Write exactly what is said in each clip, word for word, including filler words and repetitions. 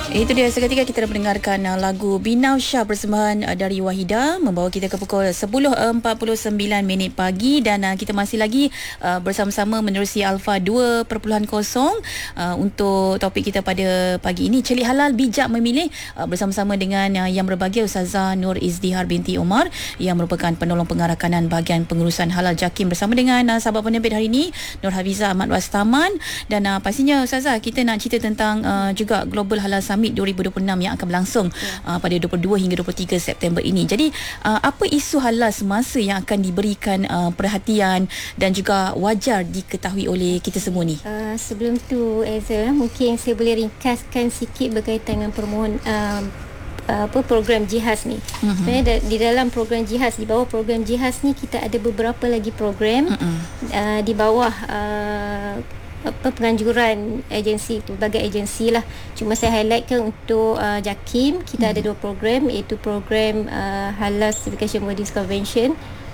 Itu dia, seketika kita dah mendengarkan uh, lagu Binau Syah persembahan uh, dari Wahida, membawa kita ke pukul sepuluh empat puluh sembilan minit pagi, dan uh, kita masih lagi uh, bersama-sama menerusi Alpha dua titik kosong uh, untuk topik kita pada pagi ini, celik halal bijak memilih, uh, bersama-sama dengan uh, yang berbahagia Ustazah Nur Izdihar binti Omar yang merupakan penolong pengarah kanan bahagian pengurusan halal JAKIM, bersama dengan uh, sahabat penerbit hari ini Nur Hafizah Ahmad Wastaman. Dan uh, pastinya Ustazah, kita nak cerita tentang uh, juga Global Halal Summit dua ribu dua puluh enam yang akan berlangsung yeah. uh, pada dua puluh dua hingga dua puluh tiga September ini. Jadi uh, apa isu halal semasa yang akan diberikan uh, perhatian dan juga wajar diketahui oleh kita semua ni? Uh, sebelum tu Ezra, mungkin saya boleh ringkaskan sikit berkaitan dengan permohon uh, apa program Jihaz ni. Uh-huh. Sebenarnya di dalam program Jihaz, di bawah program Jihaz ni kita ada beberapa lagi program uh-uh. uh, di bawah uh, apa penganjuran agensi, pelbagai agensi lah. Cuma saya highlightkan untuk uh, JAKIM, kita hmm. ada dua program, iaitu program uh, Halal Certification Bodies Convention,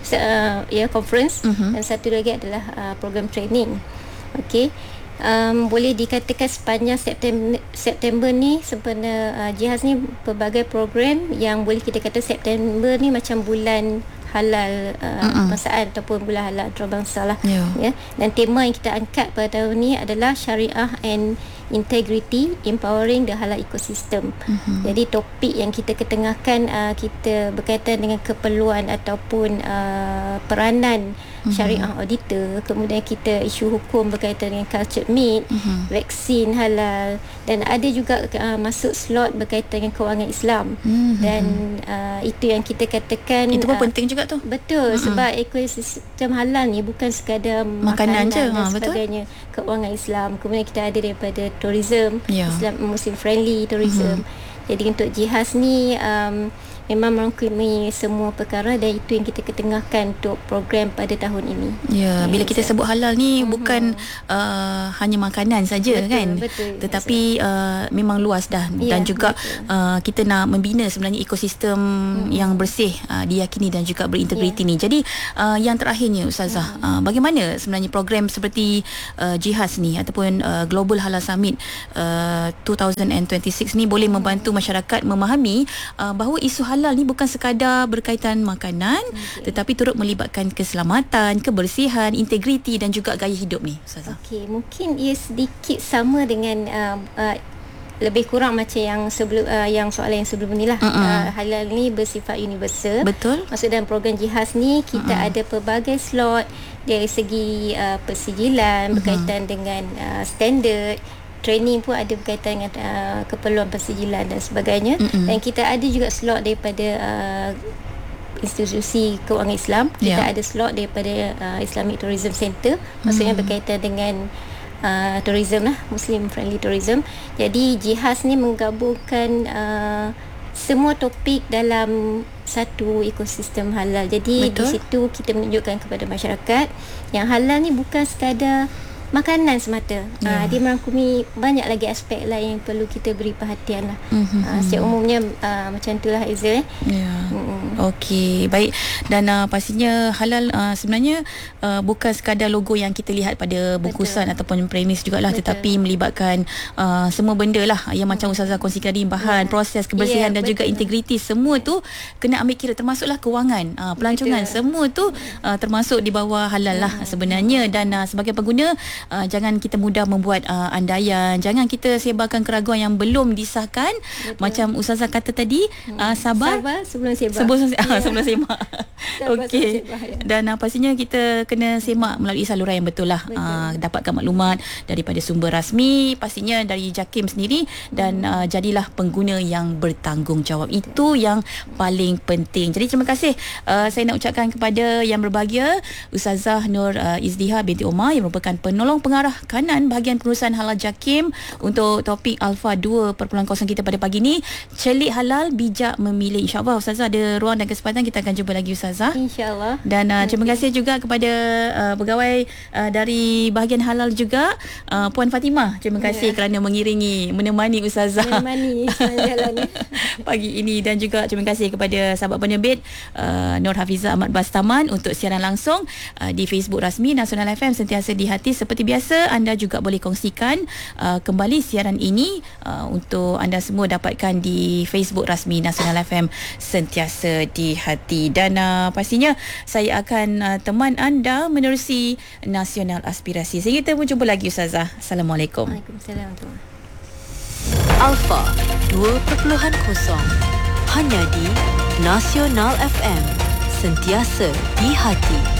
uh, ya, conference, uh-huh. dan satu lagi adalah uh, program training. Okey. Um, boleh dikatakan sepanjang September, September ni sebenarnya uh, Jihaz ni pelbagai program yang boleh kita kata September ni macam bulan halal uh, kebangsaan ataupun bulan halal antarabangsa lah. Yeah. Ya. Dan tema yang kita angkat pada tahun ni adalah Syariah and Integrity Empowering the Halal Ecosystem. Mm-hmm. Jadi topik yang kita ketengahkan uh, kita berkaitan dengan keperluan ataupun uh, peranan mm-hmm. syariah auditor, kemudian kita isu hukum berkaitan dengan cultured meat, mm-hmm. vaksin halal, dan ada juga uh, masuk slot berkaitan dengan kewangan Islam. Mm-hmm. Dan uh, itu yang kita katakan itu pun uh, penting juga tu. Betul, mm-hmm. sebab ekosistem halal ni bukan sekadar makanan, makanan je, dan ha, sebagainya, betul? Kewangan Islam, kemudian kita ada daripada tourism, yeah. Islam Muslim friendly tourism. Mm-hmm. Jadi untuk Jihaz ni um, memang merangkumi semua perkara, dan itu yang kita ketengahkan untuk program pada tahun ini. Ya, yeah, bila kita sebut halal ni uh-huh. bukan uh, hanya makanan saja, betul, kan? Betul. Tetapi uh, memang luas dah, yeah, dan juga uh, kita nak membina sebenarnya ekosistem uh-huh. yang bersih, uh, diyakini dan juga berintegriti yeah. ni. Jadi uh, yang terakhirnya Ustazah, uh-huh. uh, bagaimana sebenarnya program seperti uh, Jihaz ni ataupun uh, Global Halal Summit uh, dua ribu dua puluh enam ni boleh membantu masyarakat memahami uh, bahawa isu halal ni bukan sekadar berkaitan makanan, okay. tetapi turut melibatkan keselamatan, kebersihan, integriti dan juga gaya hidup ni, Ustazah. Okey, mungkin ia sedikit sama dengan uh, uh, lebih kurang macam yang sebelum uh, yang soalan yang sebelum ni lah. Uh-uh. Uh, halal ni bersifat universal. Betul. Maksud dalam program Jihaz ni kita uh-uh. ada pelbagai slot dari segi uh, persijilan, uh-huh. berkaitan dengan uh, standard. Training pun ada berkaitan dengan uh, keperluan persijilan dan sebagainya. Mm-hmm. Dan kita ada juga slot daripada uh, institusi kewangan Islam. Kita yeah. ada slot daripada uh, Islamic Tourism Center, maksudnya mm-hmm. berkaitan dengan uh, tourism lah, Muslim friendly tourism. Jadi Jihaz ni menggabungkan uh, semua topik dalam satu ekosistem halal. Jadi betul. Di situ kita menunjukkan kepada masyarakat yang halal ni bukan sekadar makanan semata. Yeah. Uh, dia merangkumi banyak lagi aspek lain yang perlu kita beri perhatian lah. Mm-hmm. Uh, secara umumnya uh, macam itulah Ezra. Eh. Yeah. Mm-hmm. Okey, baik. Dan uh, pastinya halal uh, sebenarnya uh, bukan sekadar logo yang kita lihat pada bungkusan, betul, ataupun premis jugalah, betul, tetapi melibatkan uh, semua benda lah yang macam Ustazah kongsikan tadi, bahan, yeah. proses, kebersihan, yeah, dan betul, juga integriti, semua tu kena ambil kira, termasuklah kewangan, uh, pelancongan, betul, semua tu uh, termasuk di bawah halal lah mm-hmm. sebenarnya. Dan uh, sebagai pengguna, Uh, jangan kita mudah membuat uh, andaian, jangan kita sebarkan keraguan yang belum disahkan. Betul. Macam Ustazah kata tadi, uh, sabar, sabar sebelum sebar, sebelum, yeah. sebelum semak. Okey. Ya. Dan uh, pastinya kita kena semak melalui saluran yang betul lah, uh, dapatkan maklumat daripada sumber rasmi, pastinya dari JAKIM sendiri, dan uh, jadilah pengguna yang bertanggungjawab. Itu yang paling penting. Jadi terima kasih uh, saya nak ucapkan kepada yang berbahagia Ustazah Nur uh, Izdihar binti Omar yang merupakan penolong pengarah kanan bahagian pengurusan halal JAKIM untuk topik Alpha dua titik kosong kita pada pagi ni, celik halal bijak memilih. InsyaAllah Ustazah ada ruang peluang dan kesempatan kita akan jumpa lagi Ustazah. InsyaAllah. Dan uh, terima kasih juga kepada uh, pegawai uh, dari bahagian halal juga, uh, Puan Fatimah. Terima kasih yeah. kerana mengiringi, menemani Ustazah menemani jalan pagi ini. Dan juga terima kasih kepada sahabat penerbit uh, Nur Hafizah Ahmad Bastaman untuk siaran langsung uh, di Facebook rasmi Nasional F M Sentiasa di Hati. Seperti biasa, anda juga boleh kongsikan uh, kembali siaran ini uh, untuk anda semua dapatkan di Facebook rasmi Nasional F M Sentiasa di Hati. Dan uh, pastinya saya akan uh, teman anda menerusi Nasional Aspirasi. Sehingga kita berjumpa lagi Ustazah. Assalamualaikum. Waalaikumsalam. Alpha dua kosong kosong hanya di Nasional F M Sentiasa di Hati.